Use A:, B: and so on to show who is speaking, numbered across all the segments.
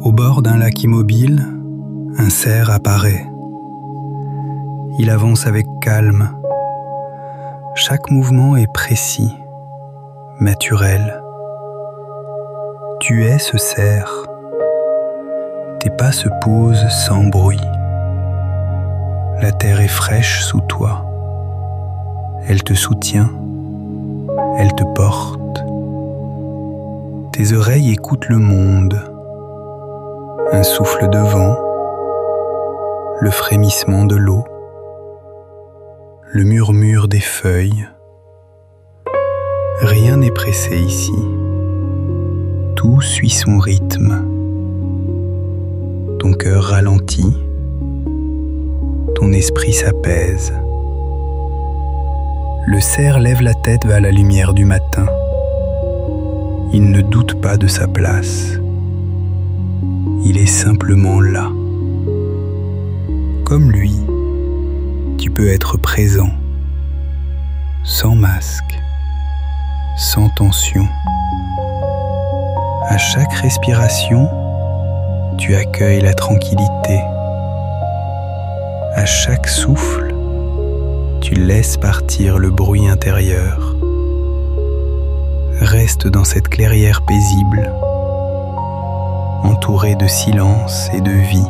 A: Au bord d'un lac immobile, un cerf apparaît. Il avance avec calme. Chaque mouvement est précis, naturel. Tu es ce cerf. Tes pas se posent sans bruit. La terre est fraîche sous toi. Elle te soutient. Elle te porte. Tes oreilles écoutent le monde. Un souffle de vent, le frémissement de l'eau, le murmure des feuilles. Rien n'est pressé ici. Tout suit son rythme. Ton cœur ralentit, ton esprit s'apaise. Le cerf lève la tête vers la lumière du matin. Il ne doute pas de sa place. Il est simplement là. Comme lui, tu peux être présent, sans masque, sans tension. À chaque respiration, tu accueilles la tranquillité. À chaque souffle, tu laisses partir le bruit intérieur. Reste dans cette clairière paisible, entouré de silence et de vie,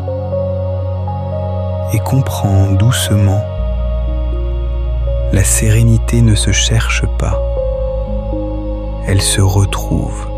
A: et comprends doucement, la sérénité ne se cherche pas, elle se retrouve.